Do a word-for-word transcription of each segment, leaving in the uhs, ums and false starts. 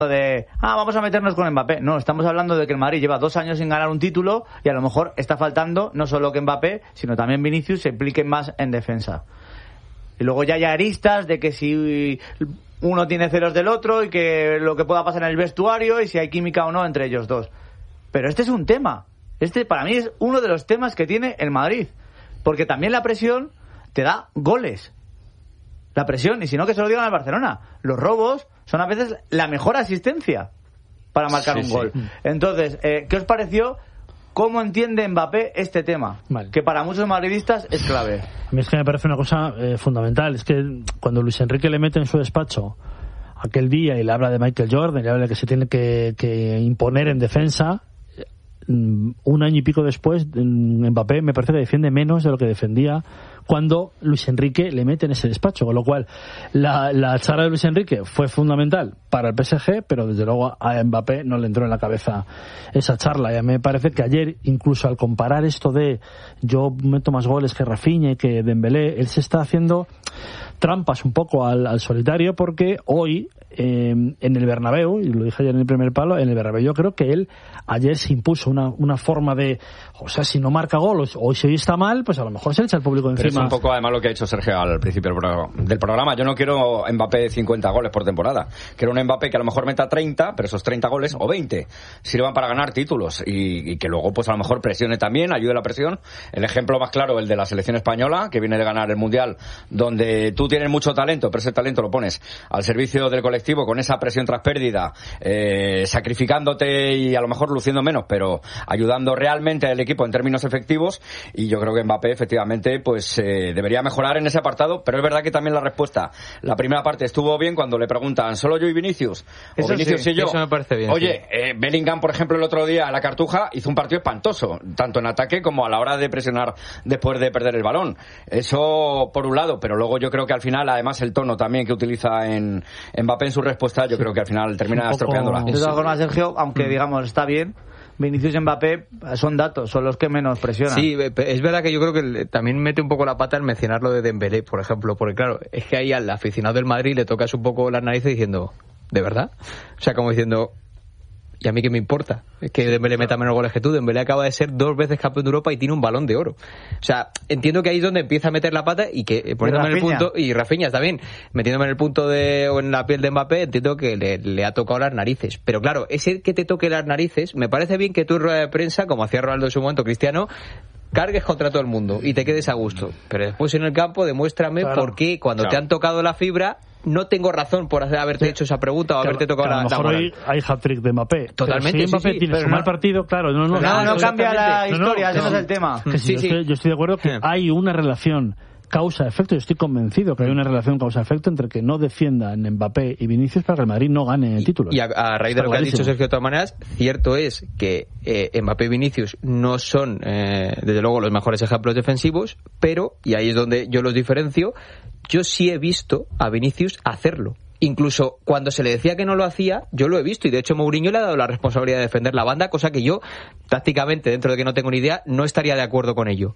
de, ah, vamos a meternos con Mbappé. No, estamos hablando de que el Madrid lleva dos años sin ganar un título y a lo mejor está faltando no solo que Mbappé, sino también Vinicius se impliquen más en defensa. Y luego ya hay aristas de que si uno tiene celos del otro y que lo que pueda pasar en el vestuario y si hay química o no entre ellos dos. Pero este es un tema. Este para mí es uno de los temas que tiene el Madrid. Porque también la presión te da goles. La presión, y si no que se lo digan al Barcelona. Los robos son a veces la mejor asistencia para marcar sí, un gol. Sí. Entonces, eh, ¿qué os pareció? ¿Cómo entiende Mbappé este tema? Vale. Que para muchos madridistas es clave. A mí es que me parece una cosa eh, fundamental. Es que cuando Luis Enrique le mete en su despacho aquel día y le habla de Michael Jordan, le habla de que se tiene que, que imponer en defensa, un año y pico después Mbappé me parece que defiende menos de lo que defendía cuando Luis Enrique le mete en ese despacho, con lo cual la, la charla de Luis Enrique fue fundamental para el P S G, pero desde luego a Mbappé no le entró en la cabeza esa charla. Y a mí me parece que ayer, incluso al comparar esto de yo meto más goles que Rafinha y que Dembélé, él se está haciendo trampas un poco al, al solitario, porque hoy eh, en el Bernabéu, y lo dije ayer en el primer palo, en el Bernabéu yo creo que él ayer se impuso una, una forma de, o sea, si no marca gol o si hoy está mal, pues a lo mejor se le echa el público encima. Pero es un poco además lo que ha dicho Sergio al principio del programa. Yo no quiero Mbappé de cincuenta goles por temporada, quiero un Mbappé que a lo mejor meta treinta, pero esos treinta goles o veinte sirvan para ganar títulos y, y que luego pues a lo mejor presione también, ayude a la presión. El ejemplo más claro, el de la selección española, que viene de ganar el Mundial, donde tú tienes mucho talento, pero ese talento lo pones al servicio del colectivo con esa presión tras pérdida, eh, sacrificándote y a lo mejor luciendo menos, pero ayudando realmente al equipo en términos efectivos. Y yo creo que Mbappé efectivamente pues eh, debería mejorar en ese apartado, pero es verdad que también la respuesta, la primera parte estuvo bien cuando le preguntan ¿solo yo y Vinicius? O eso Vinicius sí, y yo. Eso me parece bien. Oye, sí. eh, Bellingham, por ejemplo, el otro día a la Cartuja hizo un partido espantoso, tanto en ataque como a la hora de presionar después de perder el balón. Eso por un lado, pero luego yo creo que al final, además el tono también que utiliza en Mbappé en su respuesta, yo sí. creo que al final termina poco... estropeándola. De todas formas, Sergio, aunque digamos está bien, Vinicius y Mbappé son datos, son los que menos presionan. Sí, es verdad que yo creo que también mete un poco la pata al mencionar lo de Dembélé, por ejemplo, porque claro, es que ahí al aficionado del Madrid le tocas un poco las narices diciendo, ¿de verdad? O sea, como diciendo, ¿y a mí qué me importa? Es que Dembélé meta menos goles que tú. Dembélé acaba de ser dos veces campeón de Europa y tiene un Balón de Oro. O sea, entiendo que ahí es donde empieza a meter la pata y que poniéndome en el punto, y Rafinha también, metiéndome en el punto de, o en la piel de Mbappé, entiendo que le, le ha tocado las narices. Pero claro, ese que te toque las narices, me parece bien que tú en rueda de prensa, como hacía Ronaldo en su momento, Cristiano, cargues contra todo el mundo y te quedes a gusto. Pero después en el campo demuéstrame claro. por qué cuando claro. te han tocado la fibra no tengo razón por hacer, haberte sí. hecho esa pregunta o claro, haberte tocado claro, la, a lo mejor hoy hay hat-trick de Mbappé. Totalmente. Si Mbappé sí, sí, tiene su no, mal partido, claro, no, no, no, no, no cambia la historia, no, no, ese no es el tema. Que sí, sí, yo, estoy, yo estoy de acuerdo que hay una relación causa-efecto, yo estoy convencido que hay una relación causa-efecto entre que no defiendan Mbappé y Vinicius para que el Madrid no gane el título. Y a, a raíz de lo que ha dicho Sergio de todas maneras, cierto es que eh, Mbappé y Vinicius no son, eh, desde luego, los mejores ejemplos defensivos, pero, y ahí es donde yo los diferencio, yo sí he visto a Vinicius hacerlo. Incluso cuando se le decía que no lo hacía, yo lo he visto, y de hecho Mourinho le ha dado la responsabilidad de defender la banda, cosa que yo, tácticamente, dentro de que no tengo ni idea, no estaría de acuerdo con ello.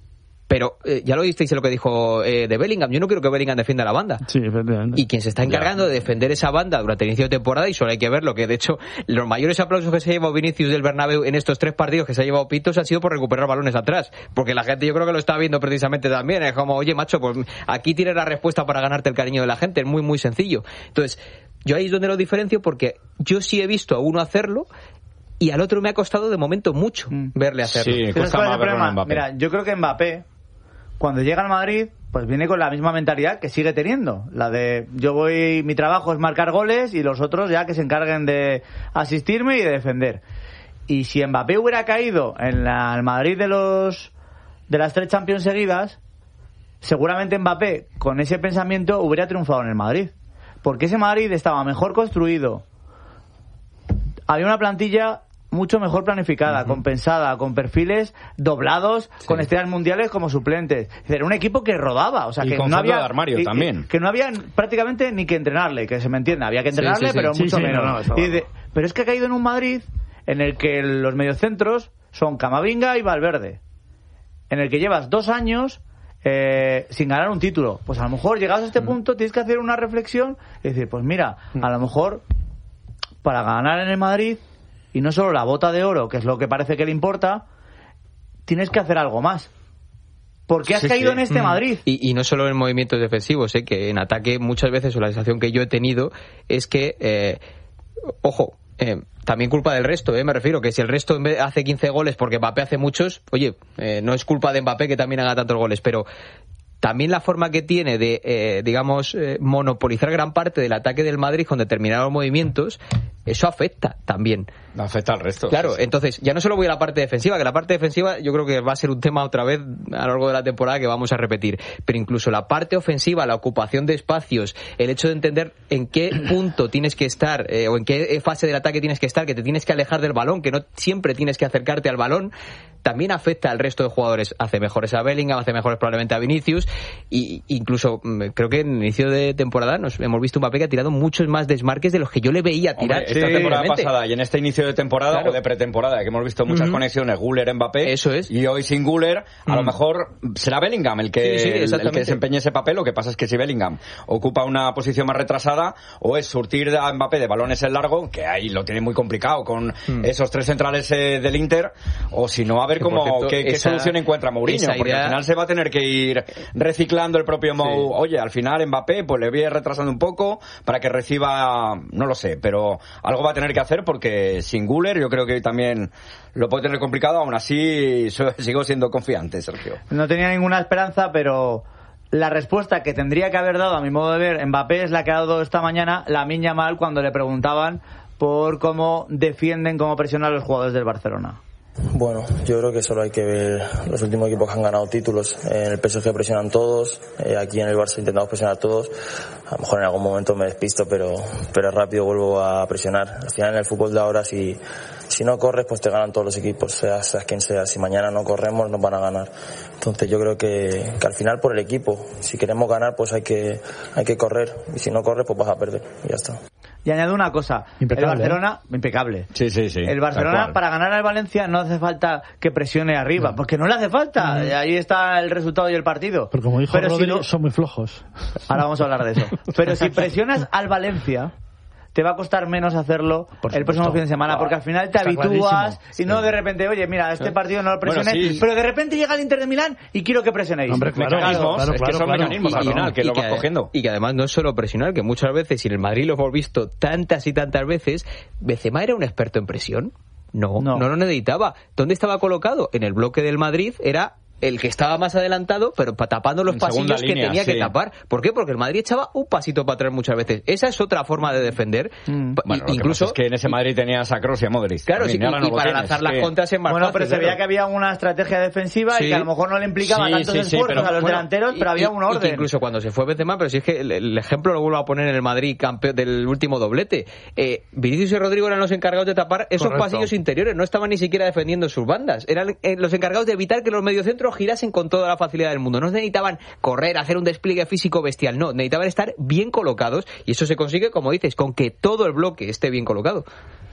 Pero eh, ya lo visteis en lo que dijo eh, de Bellingham. Yo no quiero que Bellingham defienda la banda. Sí, efectivamente. Y quien se está encargando ya. de defender esa banda durante el inicio de temporada, y solo hay que verlo, que de hecho los mayores aplausos que se ha llevado Vinicius del Bernabéu en estos tres partidos que se ha llevado Pitos han sido por recuperar balones atrás. Porque la gente yo creo que lo está viendo precisamente también. Es como, oye macho, pues aquí tienes la respuesta para ganarte el cariño de la gente. Es muy, muy sencillo. Entonces, yo ahí es donde lo diferencio, porque yo sí he visto a uno hacerlo y al otro me ha costado de momento mucho mm. verle hacerlo. Sí, cuesta más verlo en Mbappé. Mira, yo creo que Mbappé, cuando llega al Madrid, pues viene con la misma mentalidad que sigue teniendo. La de, yo voy, mi trabajo es marcar goles y los otros ya que se encarguen de asistirme y de defender. Y si Mbappé hubiera caído en la, el Madrid de los de las tres Champions seguidas, seguramente Mbappé, con ese pensamiento, hubiera triunfado en el Madrid. Porque ese Madrid estaba mejor construido. Había una plantilla mucho mejor planificada, uh-huh. compensada, con perfiles doblados, sí. con estrellas mundiales como suplentes. Era un equipo que rodaba, o sea, y que con no había de armario y, también. Que no había prácticamente ni que entrenarle, que se me entienda, había que entrenarle, sí, sí, pero sí, mucho sí, menos. No, no, y de, pero es que ha caído en un Madrid en el que los mediocentros son Camavinga y Valverde, en el que llevas dos años eh, sin ganar un título. Pues a lo mejor llegados a este uh-huh. punto tienes que hacer una reflexión y decir, pues mira, uh-huh. a lo mejor para ganar en el Madrid, y no solo la bota de oro, que es lo que parece que le importa, tienes que hacer algo más. ¿Por qué has sí, caído sí. en este mm. Madrid? Y, y no solo en movimientos defensivos, ¿eh? Que en ataque muchas veces, o la sensación que yo he tenido, es que, eh, ojo, eh, también culpa del resto, ¿eh? Me refiero que si el resto en vez hace quince goles porque Mbappé hace muchos, oye, eh, no es culpa de Mbappé que también haga tantos goles, pero también la forma que tiene de, eh, digamos, eh, monopolizar gran parte del ataque del Madrid con determinados movimientos, eso afecta también. Afecta al resto. Claro, sí, sí. Entonces, ya no solo voy a la parte defensiva, que la parte defensiva yo creo que va a ser un tema otra vez a lo largo de la temporada que vamos a repetir, pero incluso la parte ofensiva, la ocupación de espacios, el hecho de entender en qué punto tienes que estar, eh, o en qué fase del ataque tienes que estar, que te tienes que alejar del balón, que no siempre tienes que acercarte al balón, también afecta al resto de jugadores. Hace mejores a Bellingham, hace mejores probablemente a Vinicius, y incluso creo que en el inicio de temporada nos hemos visto un Mbappé que ha tirado muchos más desmarques de los que yo le veía tirar. Hombre, esta sí, temporada pasada y en este inicio de temporada, claro, o de pretemporada, que hemos visto muchas uh-huh. conexiones, Güler-Mbappé, eso es. Y hoy sin Güler, a uh-huh. lo mejor será Bellingham el que, sí, sí, el, el que desempeñe ese papel. Lo que pasa es que si Bellingham ocupa una posición más retrasada, o es surtir a Mbappé de balones en largo, que ahí lo tiene muy complicado con uh-huh. esos tres centrales eh, del Inter, o si no, a ver cómo cierto, qué, qué esa, solución encuentra Mourinho, porque idea... al final se va a tener que ir reciclando el propio Mou. Sí. Oye, al final Mbappé pues le voy retrasando un poco para que reciba, no lo sé, pero algo va a tener que hacer, porque sin Güler yo creo que también lo puede tener complicado. Aún así sigo siendo confiante, Sergio. No tenía ninguna esperanza, pero la respuesta que tendría que haber dado, a mi modo de ver, Mbappé es la que ha dado esta mañana Lamine Yamal cuando le preguntaban por cómo defienden, cómo presionan a los jugadores del Barcelona. Bueno, yo creo que solo hay que ver los últimos equipos que han ganado títulos. En el P S G presionan todos, eh, aquí en el Barça intentamos presionar todos. A lo mejor en algún momento me despisto, pero pero rápido vuelvo a presionar. Al final en el fútbol de ahora, si si no corres, pues te ganan todos los equipos, seas, seas quien sea. Si mañana no corremos, nos van a ganar. Entonces yo creo que, que al final por el equipo, si queremos ganar, pues hay que hay que correr. Y si no corres, pues vas a perder. Y ya está. Y añado una cosa, impecable, el Barcelona, ¿eh? impecable. Sí, sí, sí. El Barcelona, para ganar al Valencia, no hace falta que presione arriba, no. porque no le hace falta. No. Ahí está el resultado y el partido. Pero como dijo Pero Rodri, si no, son muy flojos. Ahora vamos a hablar de eso. Pero si presionas al Valencia, te va a costar menos hacerlo el próximo fin de semana, porque al final te está habitúas y no de repente, oye, mira, este partido no lo presioné, bueno, sí. pero de repente llega el Inter de Milán y quiero que presionéis. Hombre, claro, mecanismos, claro, claro, es que son claro, mecanismos claro, al final, que y lo que, vas cogiendo. Y que además no es solo presionar, que muchas veces, y en el Madrid lo hemos visto tantas y tantas veces, Benzema era un experto en presión. No, no, no lo necesitaba. ¿Dónde estaba colocado? En el bloque del Madrid era el que estaba más adelantado, pero tapando los en pasillos línea, que tenía sí. que tapar. ¿Por qué? Porque el Madrid echaba un pasito para atrás muchas veces. Esa es otra forma de defender. Mm. Bueno, incluso es que en ese Madrid tenías a Kroos y a Modric. Claro, sí, y, no y para lanzar las que... contras en más Bueno, fácil, pero se veía que había una estrategia defensiva sí. y que a lo mejor no le implicaba sí, tantos sí, esfuerzos sí, pero, a los bueno, delanteros, pero y, había un orden. Y que incluso cuando se fue Benzema, pero si es que el, el ejemplo lo vuelvo a poner en el Madrid campeón del último doblete. Eh, Vinicius y Rodrigo eran los encargados de tapar esos Correcto. pasillos interiores, no estaban ni siquiera defendiendo sus bandas. Eran eh, los encargados de evitar que los mediocentros girasen con toda la facilidad del mundo. No necesitaban correr, hacer un despliegue físico bestial, no, necesitaban estar bien colocados, y eso se consigue, como dices, con que todo el bloque esté bien colocado.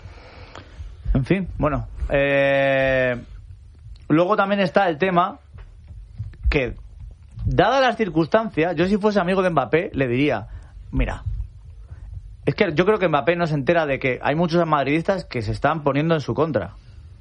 En fin, bueno, eh... luego también está el tema que, dadas las circunstancias, yo si fuese amigo de Mbappé le diría, mira, es que yo creo que Mbappé no se entera de que hay muchos madridistas que se están poniendo en su contra.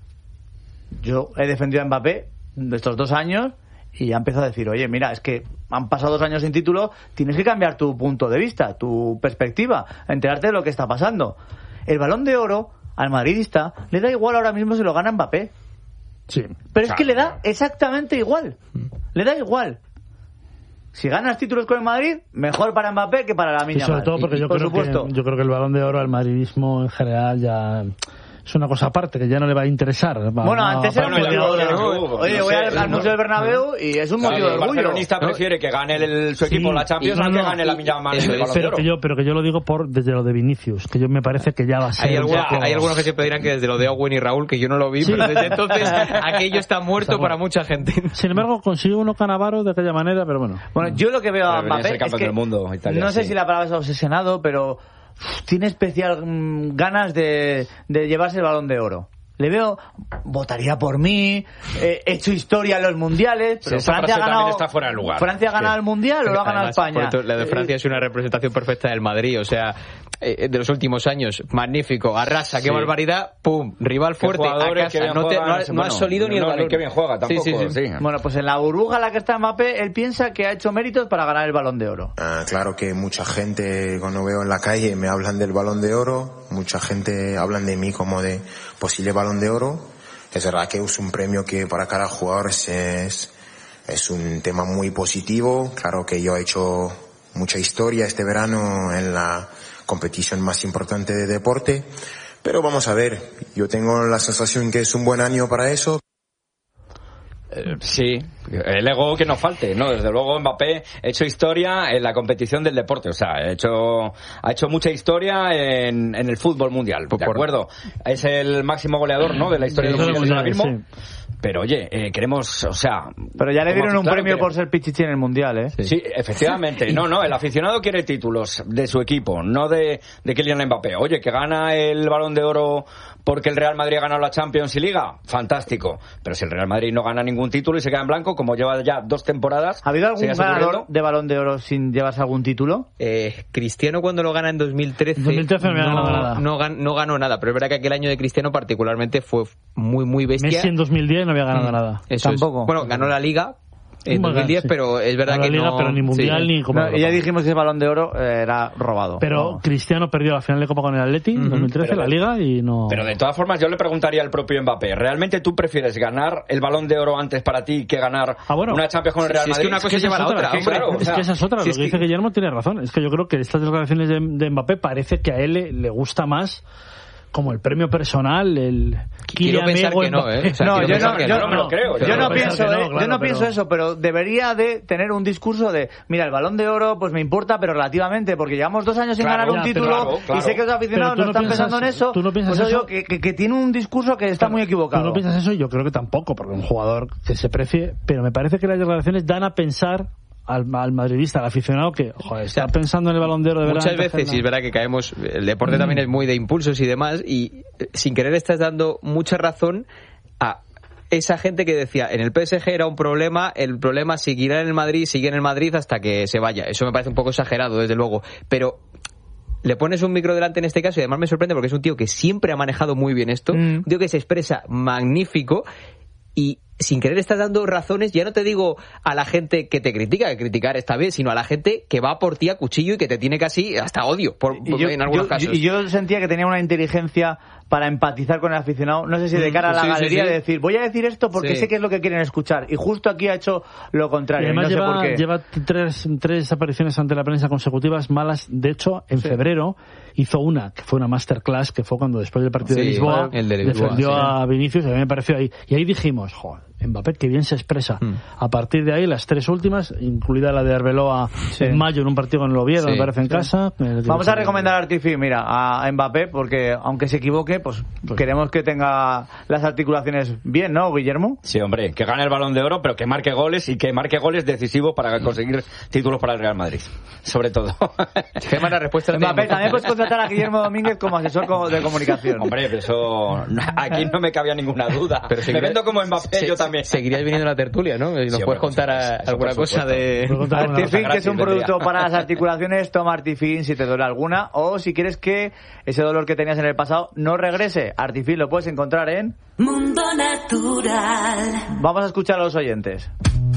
Yo he defendido a Mbappé de estos dos años y ya empezó a decir, oye, mira, es que han pasado dos años sin título, tienes que cambiar tu punto de vista, tu perspectiva, enterarte de lo que está pasando. El Balón de Oro al madridista le da igual ahora mismo si lo gana Mbappé. Sí. Pero es que le da exactamente igual. Le da igual. Si ganas títulos con el Madrid, mejor para Mbappé que para Lamine Yamal. Sobre todo porque y, yo, por creo supuesto, que, yo creo que el Balón de Oro al madridismo en general ya es una cosa aparte, que ya no le va a interesar. Va, bueno, no, antes era un motivo de orgullo. Oye, no voy sé, al, al Museo del Bernabéu y es un motivo claro, de orgullo. El barcelonista prefiere que gane el, su equipo sí, la Champions a no, que gane la Yamal el Balón pero de Oro. Que yo, pero que yo lo digo por desde lo de Vinicius, que yo me parece que ya va a ser... Hay, alguna, poco... hay algunos que siempre dirán que desde lo de Owen y Raúl, que yo no lo vi, sí. pero desde entonces aquello está muerto está para mucha gente. Sin embargo, consigue uno Cannavaro de aquella manera, pero bueno. Bueno, yo lo que veo a Mbappé es que, del mundo, Italia, no sé sí. si la palabra es obsesionado, pero tiene especial mmm, ganas de, de llevarse el Balón de Oro. Le veo, votaría por mí, eh, he hecho historia en los mundiales, pero sí, Francia ha ganado, está fuera de lugar. ¿Francia ha ganado sí. el mundial o lo ha ganado Además, España? La de Francia es una representación perfecta del Madrid, o sea, eh, de los últimos años, magnífico, arrasa, qué Sí. barbaridad, pum, rival fuerte, a jugadores que casa, bien no, te, juegan, no, ha- no sé, no has bueno, solido ni el no, ni balón. qué bien juega tampoco, Sí, sí, sí. sí. Bueno, pues en la burbuja en la que está Mbappé, él piensa que ha hecho méritos para ganar el Balón de Oro. Ah, claro que mucha gente cuando veo en la calle me hablan del Balón de Oro, mucha gente hablan de mí como de posible Balón de Oro. Es verdad que es un premio que para cada jugador es, es, es un tema muy positivo. Claro que yo he hecho mucha historia este verano en la competición más importante de deporte, pero vamos a ver, yo tengo la sensación que es un buen año para eso. Eh, sí, el ego que nos falte, ¿no? Desde luego Mbappé ha hecho historia en la competición del deporte, o sea, ha hecho, ha hecho mucha historia en, en el fútbol mundial, ¿de acuerdo? Es el máximo goleador, ¿no? De la historia Sí, del mundial ahora mismo. sí. Pero oye, eh, queremos, o sea... Pero ya le como- dieron un claro premio que- por ser pichichi en el Mundial, ¿eh? Sí, efectivamente. No, no, el aficionado quiere títulos de su equipo, no de, de Kylian Mbappé. Oye, que gana el Balón de Oro porque el Real Madrid ha ganado la Champions y Liga, fantástico. Pero si el Real Madrid no gana ningún título y se queda en blanco, como lleva ya dos temporadas... ¿Ha habido algún ¿sigue ganador ocurriendo? de Balón de Oro sin llevarse algún título? Eh, Cristiano cuando lo gana en dos mil trece, En dos mil trece no había no, ganado nada. no gan- no ganó nada, pero es verdad que aquel año de Cristiano particularmente fue muy muy bestia. Messi en dos mil diez no había ganado Mm, nada. eso es. Tampoco. Bueno, ganó la Liga en Bueno, dos mil diez, sí. pero es verdad Ganó que la Liga, no... pero ni Mundial sí. ni Copa No, de y ya Europa. dijimos que el Balón de Oro eh, era robado. Pero No. Cristiano perdió la final de Copa con el Atleti en dos mil trece, pero la de- Liga, y no... Pero de todas formas, yo le preguntaría al propio Mbappé, ¿realmente tú prefieres ganar el Balón de Oro antes para ti que ganar Ah, bueno. una Champions con el Real Si es que Madrid? una cosa Es que lleva esa a la es otra, otra, que- hombre. claro, o es sea, que esa es otra, si lo es que que- dice Guillermo tiene razón. Es que yo creo que estas declaraciones de, de Mbappé parece que a él le, le gusta más como el premio personal, el Quiero Kylian pensar Ego que no, Mbappé. ¿eh? O sea, No, quiero yo pensar no, que yo no me lo creo, Yo yo no no pienso, pensar que no, eh, yo claro, no pero- pienso eso, pero debería de tener un discurso de, mira, el Balón de Oro pues me importa, pero relativamente, porque llevamos dos años sin Claro, ganar un ya, pero título claro, claro. y sé que los aficionados Pero no tú no están pensando en piensas- eso. tú no piensas pues yo eso. digo que, que, que tiene un discurso que está muy equivocado. Tú no piensas eso, yo creo que tampoco, porque un jugador que se precie, pero me parece que las declaraciones dan a pensar al, al madridista, al aficionado, que joder, está pensando en el Balón de Oro de verdad. Muchas entonces veces, no. y es verdad que caemos, el deporte también es muy de impulsos y demás, y eh, sin querer estás dando mucha razón a esa gente que decía, en el P S G era un problema, el problema seguirá en el Madrid, sigue en el Madrid hasta que se vaya. Eso me parece un poco exagerado, desde luego, pero le pones un micro delante en este caso y además me sorprende porque es un tío que siempre ha manejado muy bien esto, Mm. un tío que se expresa magnífico y sin querer estás dando razones, ya no te digo a la gente que te critica, que criticar está bien, sino a la gente que va por ti a cuchillo y que te tiene casi hasta odio, por, Y yo, en algunos yo- casos. y yo sentía que tenía una inteligencia para empatizar con el aficionado, no sé si de Mm, cara a la sí, sí, galería sí. de decir, voy a decir esto porque Sí. sé que es lo que quieren escuchar, y justo aquí ha hecho lo Y contrario, y además no sé lleva, por qué. lleva tres, tres apariciones ante la prensa consecutivas malas. De hecho, en febrero hizo una, que fue una masterclass, que fue cuando después del partido de Sí, Lisboa, el de Lisboa, defendió sí. a Vinicius, y a mí me pareció ahí. Y ahí dijimos, joder, Mbappé, que bien se expresa. Mm. A partir de ahí, las tres últimas, incluida la de Arbeloa Sí. en mayo en un partido con el Oviedo, Sí, me parece, en sí. casa. eh, Vamos a recomendar a Artifi, mira, a Mbappé, porque aunque se equivoque, pues queremos que tenga las articulaciones bien, ¿no, Guillermo? Sí, hombre, que gane el Balón de Oro, pero que marque goles y que marque goles decisivos para conseguir títulos para el Real Madrid, sobre todo. Gemma, la respuesta la Mbappé, tenemos. también puedes contratar a Guillermo Domínguez como asesor co- de comunicación. Hombre, pero eso aquí no me cabía ninguna duda. Pero me seguirá- vendo como Mbappé, se- yo también. Seguirías viniendo a la tertulia, ¿no? Y nos Sí, puedes hombre, contar por a- supuesto, alguna por cosa supuesto. de... Puedo contar una Artifin, cosa que es un gratis, producto vendría. para las articulaciones, toma Artifin si te duele alguna, o si quieres que ese dolor que tenías en el pasado no regrese. Artifin lo puedes encontrar en... Mundo Natural. Vamos a escuchar a los oyentes.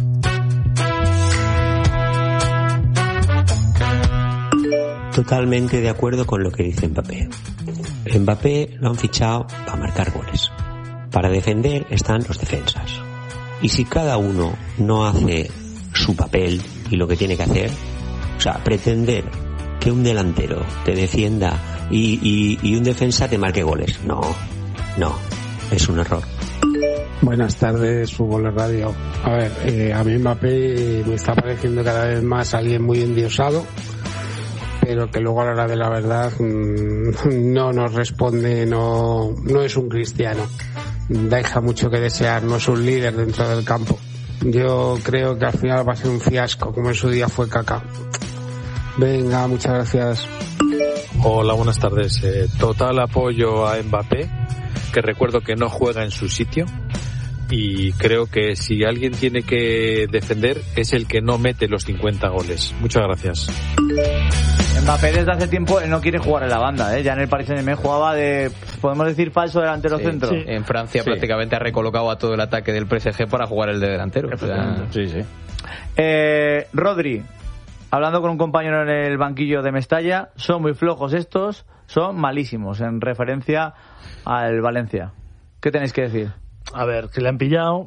Totalmente de acuerdo con lo que dice Mbappé. Mbappé lo han fichado para marcar goles. Para defender están los defensas. Y si cada uno no hace su papel y lo que tiene que hacer, o sea, pretender que un delantero te defienda y, y, y un defensa te marque goles, no, no, es un error. Buenas tardes, Fútbol de Radio. A ver, eh, a mí Mbappé me está pareciendo cada vez más alguien muy endiosado, pero que luego a la hora de la verdad mmm, no nos responde, no, no es un cristiano. Deja mucho que desear, no es un líder dentro del campo. Yo creo que al final va a ser un fiasco, como en su día fue Kaká. Venga, muchas gracias. Hola, buenas tardes. Eh, total apoyo a Mbappé, que recuerdo que no juega en su sitio, y creo que si alguien tiene que defender es el que no mete los cincuenta goles. Muchas gracias. Mbappé desde hace tiempo él no quiere jugar en la banda, ¿eh? Ya en el Paris Saint-Germain jugaba de, podemos decir, falso delantero Sí, centro. sí. En Francia sí. prácticamente ha recolocado a todo el ataque del P S G para jugar el de delantero. O sea, sí, sí. Eh, Rodri, hablando con un compañero en el banquillo de Mestalla, son muy flojos estos, son malísimos en referencia al Valencia. ¿Qué tenéis que decir? A ver, que le han pillado.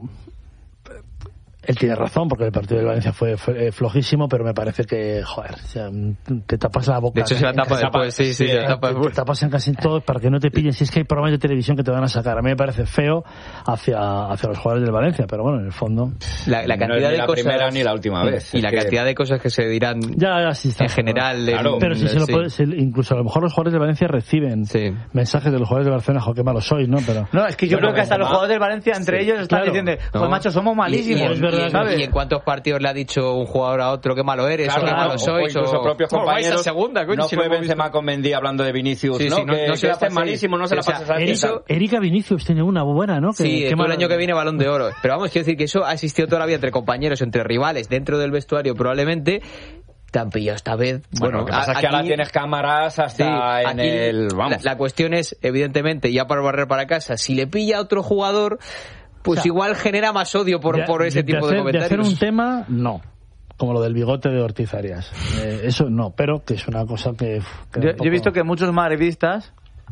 Él tiene razón, porque el partido de Valencia fue, fue flojísimo, pero me parece que, joder, o sea, te tapas la boca. De hecho, se la tapa después, sí, sí, sí, se la tapa después. Te tapas en casi todo para que no te pillen. Si es que hay programas de televisión que te van a sacar. A mí me parece feo hacia, hacia los jugadores del Valencia, pero bueno, en el fondo. La, la cantidad no es ni de la cosas, primera ni la última vez. Y la que... cantidad de cosas que se dirán ya, ya, sí está, en general. Claro. En, pero si se lo sí. puede, si, incluso a lo mejor los jugadores de Valencia reciben sí. mensajes de los jugadores de Barcelona, jo, qué malos sois, ¿no? Pero no, es que yo bueno, creo que hasta los jugadores del Valencia, entre sí, ellos, están claro. diciendo, pues no. macho, somos malísimos. Y, y, es verdad, y, ¿sabes? y en cuántos partidos le ha dicho un jugador a otro qué malo eres, claro, o qué claro, malo sois, o incluso o propios compañeros. Segunda, coño, no si fue no Benzema con Mendy hablando de Vinicius, sí, ¿no? Sí, no, que, no que se la este paséis. malísimo, no se o sea, la pases a Erika, Erika Vinicius tiene una buena, ¿no? Que, sí, qué el mal... año que viene Balón de Oro. Pero vamos, quiero decir que eso ha existido toda la vida entre compañeros, entre rivales, dentro del vestuario probablemente. Te han pillado esta vez. Bueno, bueno lo que pasa a, es que aquí, ahora tienes cámaras hasta sí, en aquí el... Vamos. La, la cuestión es, evidentemente, ya para barrer para casa, si le pilla a otro jugador, pues o sea, igual genera más odio por, de, por ese de, tipo de, hacer, de comentarios. De hacer un tema, no. Como lo del bigote de Ortiz Arias. Eh, eso no, pero que es una cosa que... que yo, poco... yo he visto que muchos madridistas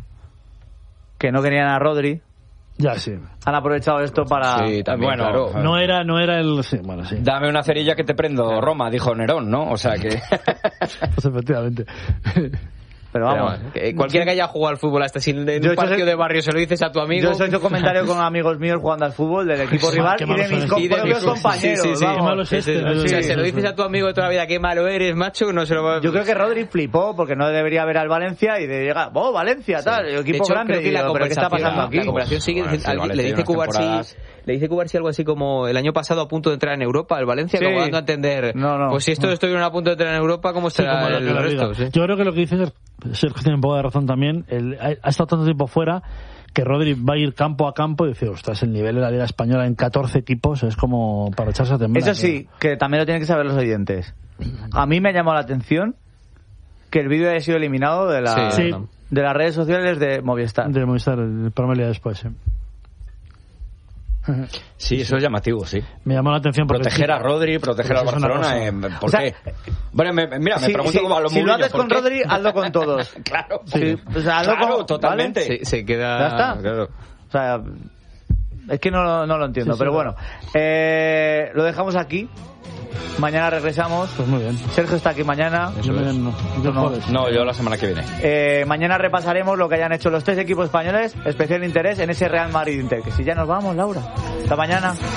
que no querían a Rodri ya sí han aprovechado esto para sí, también, bueno claro. no era no era el sí, bueno sí dame una cerilla que te prendo claro. Roma, dijo Nerón, ¿no? O sea que pues efectivamente. Pero vamos, Pero, que cualquiera que haya jugado al fútbol hasta sin en un partido de barrio se lo dices a tu amigo. Yo he hecho comentarios con amigos míos jugando al fútbol del equipo rival y de mis y de propios compañeros. Sí, sí, sí. Vamos. Qué malo es este, sí, sí, o sea, se lo dices a tu amigo de toda la vida, qué malo eres, macho, no se lo va... Yo creo que Rodri flipó porque no debería ver al Valencia y de llegar, oh, Valencia, sí. tal, el equipo hecho, grande, que la digo, pero ¿qué está pasando aquí? La conversación sigue, bueno, sí, le dice Cubarsí, le dice Cubarsí algo así como el año pasado a punto de entrar en Europa, el Valencia, sí. como dando a entender, no, no, pues si estos no. estuvieron a punto de entrar en Europa, ¿cómo estará sí, como el, el resto? Sí. Yo creo que lo que dices, Sergio tiene un poco de razón también, el, ha, ha estado tanto tiempo fuera que Rodri va a ir campo a campo y dice, ostras, el nivel de la Liga Española en catorce equipos es como para echarse a temblar. Eso sí, que también lo tienen que saber los oyentes. A mí me ha llamado la atención que el vídeo haya sido eliminado de, la, sí. de las redes sociales de Movistar. De Movistar, el programa el día después, sí. Sí, eso es llamativo, sí. Me llamó la atención porque proteger a Rodri, proteger a Barcelona, eh, ¿por o sea, qué? Bueno, me, mira, me sí, pregunto sí, cómo a lo Si Mourinho, lo haces con qué? Rodri, hazlo con todos. Claro, sí. O sea, hazlo claro, con, totalmente. ¿vale? Se, se queda... ¿Ya está? Claro. O sea, es que no, no lo entiendo, sí, pero sí, bueno. Eh, lo dejamos aquí. Mañana regresamos. Pues muy bien. Sergio está aquí mañana. Yo es. no, yo no. no, yo la semana que viene. Eh, mañana repasaremos lo que hayan hecho los tres equipos españoles. Especial interés en ese Real Madrid Inter. Que si ya nos vamos, Laura. Hasta mañana.